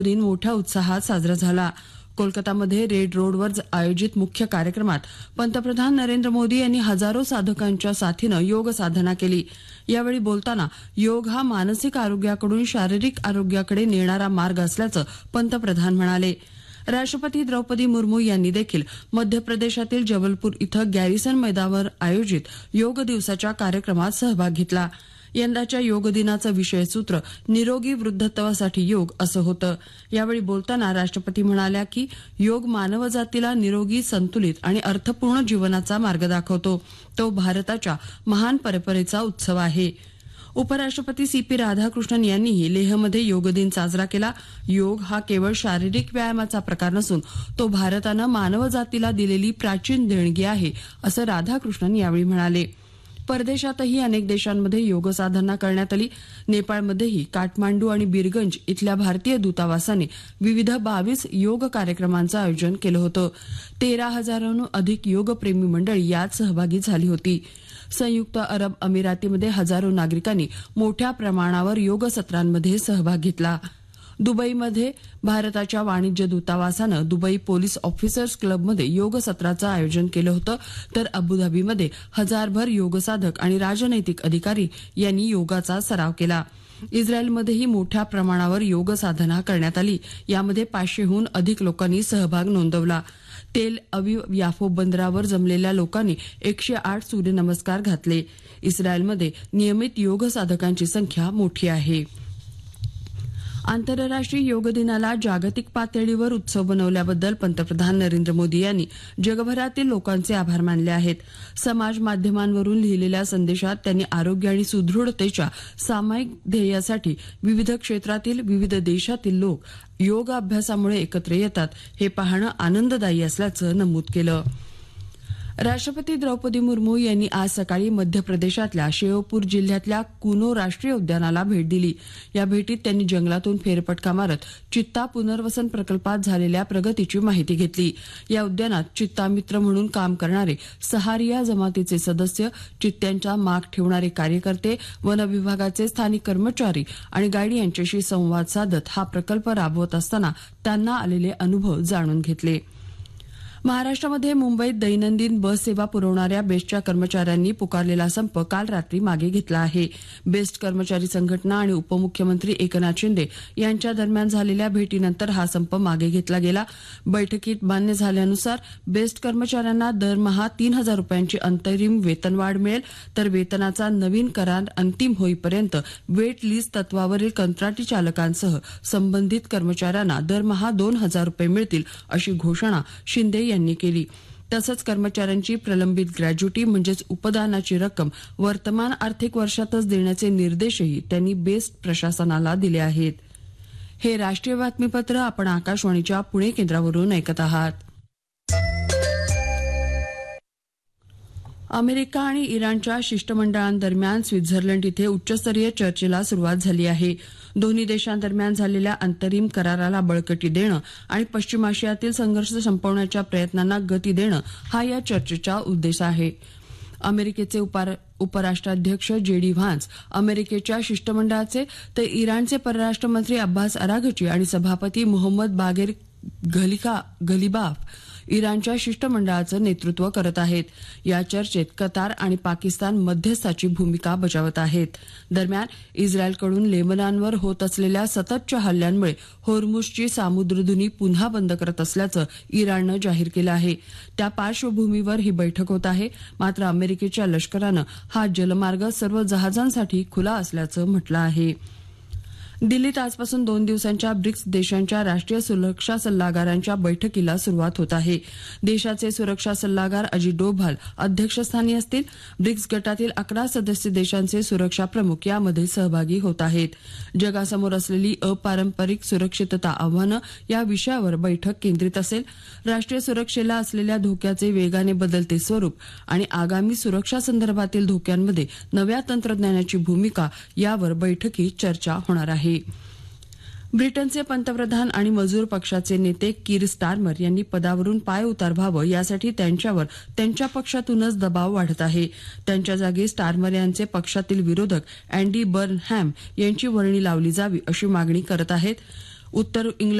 दिन मोठ्या उत्साहात साजरा झाला. कोलकातामध्ये रेड रोडवर आयोजित मुख्य कार्यक्रमात पंतप्रधान नरेंद्र मोदी यांनी हजारो साधकांच्या साथीनं योग साधना केली. यावेळी बोलताना योग हा मानसिक आरोग्याकडून शारीरिक आरोग्याकडे नेणारा मार्ग असल्याचं पंतप्रधान म्हणाले. राष्ट्रपती द्रौपदी मुर्मू यांनी देखील मध्य प्रदेशातील जबलपूर इथं गॅरिसन मैदानावर आयोजित योग दिवसाच्या कार्यक्रमात सहभाग घेतला. यंदाच्या योग दिनाचं विषयसूत्र निरोगी वृद्धत्वासाठी योग असं होतं. यावेळी बोलताना राष्ट्रपती म्हणाल्या की योग मानवजातीला निरोगी, संतुलित आणि अर्थपूर्ण जीवनाचा मार्ग दाखवतो. तो भारताच्या महान परंपरेचा उत्सव आहे. उपराष्ट्रपती CP राधाकृष्णन यांनीही लेहमध्ये योग दिन साजरा केला. योग हा केवळ शारीरिक व्यायामाचा प्रकार नसून तो भारतानं मानवजातीला दिलेली प्राचीन देणगी आहे, असं राधाकृष्णन यावेळी म्हणाले. परदेशातही अनेक देशांमध्ये योग साधना करण्यात आली. नेपाळमध्येही काठमांडू आणि बिरगंज इथल्या भारतीय दूतावासाने विविध 22 योग कार्यक्रमांचं आयोजन केलं होतं. 13,000हून अधिक योगप्रेमी मंडळी यात सहभागी झाली होती. संयुक्त अरब अमिरातीमध्ये हजारो नागरिकांनी मोठ्या प्रमाणावर योग सत्रांमध्ये सहभाग घेतला. दुबईमध्ये भारताच्या वाणिज्य दूतावासानं दुबई पोलीस ऑफिसर्स क्लबमध्ये योग सत्राचं आयोजन केलं होतं. तर अबुधाबीमध्ये हजारभर योगसाधक आणि राजनैतिक अधिकारी यांनी योगाचा सराव केला. इस्रायलमध्येही मोठ्या प्रमाणावर योग साधना करण्यात आली. यामध्ये 500हून अधिक लोकांनी सहभाग नोंदवला. तेल अविव याफो बंदरावर जमलेल्या लोकांनी 108 सूर्यनमस्कार घातले. इस्रायलमध्ये नियमित योग साधकांची संख्या मोठी आहे. आंतरराष्ट्रीय योग दिनाला जागतिक पातळीवर उत्सव बनवल्याबद्दल पंतप्रधान नरेंद्र मोदी यांनी जगभरातील लोकांचे आभार मानले आहेत. समाज माध्यमांवरून लिहिलेल्या संदेशात त्यांनी आरोग्य आणि सुदृढतेच्या सामायिक ध्येयासाठी विविध क्षेत्रातील विविध देशातील लोक योग अभ्यासामुळे एकत्र येतात हे पाहणं आनंददायी असल्याचं नमूद केलं. राष्ट्रपती द्रौपदी मुर्मू यांनी आज सकाळी मध्य प्रदेशातल्या श्योपूर जिल्ह्यातल्या कुनो राष्ट्रीय उद्यानाला भेट दिली. या भेटीत त्यांनी जंगलातून फेरफटका मारत चित्ता पुनर्वसन प्रकल्पात झालेल्या प्रगतीची माहिती घेतली. या उद्यानात चित्ता मित्र म्हणून काम करणारे सहारिया जमातीचे सदस्य, चित्त्यांचा माग ठेवणारे कार्यकर्ते, वन विभागाचे स्थानिक कर्मचारी आणि गाईड यांच्याशी संवाद साधत हा प्रकल्प राबवत असताना त्यांना आलेले अनुभव जाणून घेतले. महाराष्ट्रामध्ये मुंबईत दैनंदिन बस सेवा पुरवणाऱ्या बेस्टच्या कर्मचाऱ्यांनी पुकारलेला संप काल रात्री मागे घेतला आहे. बेस्ट कर्मचारी संघटना आणि उपमुख्यमंत्री एकनाथ शिंदे यांच्या दरम्यान झालेल्या भेटीनंतर हा संप मागे घेतला गेला. बैठकीत मान्य झाल्यानुसार बेस्ट कर्मचाऱ्यांना दरमहा 3,000 रुपयांची अंतरिम वेतनवाढ मिळेल. तर वेतनाचा नवीन करार अंतिम होईपर्यंत वेट लिस्ट तत्वावरील कंत्राटी चालकांसह संबंधित कर्मचाऱ्यांना दरमहा 2,000 रुपये मिळतील अशी घोषणा शिंदे यांनी केली. तसंच कर्मचाऱ्यांची प्रलंबित ग्रॅज्युटी म्हणजेच उपदानाची रक्कम वर्तमान आर्थिक वर्षातच देण्याचे निर्देशही त्यांनी बेस्ट प्रशासनाला दिले आहेत. हे राष्ट्रीय बातमीपत्र आपण आकाशवाणीच्या पुणे केंद्रावरून ऐकत आहात. अमेरिका आणि इराणच्या शिष्टमंडळांदरम्यान स्वित्झर्लंड इथे उच्चस्तरीय चर्चेला सुरुवात झाली आहे. दोन्ही देशांदरम्यान झालेल्या अंतरिम कराराला बळकटी देणं आणि पश्चिम आशियातील संघर्ष संपवण्याच्या प्रयत्नांना गती देणं हा या चर्चेचा उद्देश आहे. अमेरिकेचे उपराष्ट्राध्यक्ष JD व्हान्स, अमेरिकेच्या शिष्टमंडळाचे तर इराणचे परराष्ट्र मंत्री अब्बास अराघची आणि सभापती मोहम्मद बागेर घलिबाफ इराणच्या शिष्टमंडळाचं नेतृत्व करत आहेत. या चर्चेत कतार आणि पाकिस्तान मध्यस्थाची भूमिका बजावत आहेत. दरम्यान इस्रायलकडून लेबनॉनवर होत असलेल्या सततच्या हल्ल्यांमुळे होर्मुझची सामुद्रधुनी पुन्हा बंद करत असल्याचं इराणनं जाहीर केलं आहे. त्या पार्श्वभूमीवर ही बैठक होत आहे. मात्र अमेरिकेच्या लष्करानं हा जलमार्ग सर्व जहाजांसाठी खुला असल्याचं म्हटलं आहे. दिल्लीत आजपासून 2 दिवसांच्या ब्रिक्स देशांच्या राष्ट्रीय सुरक्षा सल्लागारांच्या बैठकीला सुरुवात होत आहे. देशाचे सुरक्षा सल्लागार अजित डोभाल अध्यक्षस्थानी असतील. ब्रिक्स गटातील 11 सदस्य देशांचे सुरक्षा प्रमुख यामध्ये सहभागी होत आहेत. जगासमोर असलेली अपारंपरिक सुरक्षितता आव्हानं या विषयावर बैठक केंद्रित असेल. राष्ट्रीय सुरक्षेला असलेल्या धोक्याचे वेगाने बदलते स्वरूप आणि आगामी सुरक्षा संदर्भातील धोक्यांमध्ये नव्या तंत्रज्ञानाची भूमिका यावर बैठकीत चर्चा होणार आहे. ब्रिटनचे पंतप्रधान आणि मजूर पक्षाचे नेते कीर स्टारमर यांनी पदावरून पाय उतार व्हावं यासाठी त्यांच्यावर त्यांच्या पक्षातूनच दबाव वाढत आहे. त्यांच्या जागी स्टारमर यांचे पक्षातील विरोधक अँडी बर्नहॅम यांची वर्णी लावली जावी अशी मागणी करत आहेत. उत्तर इंग्लंड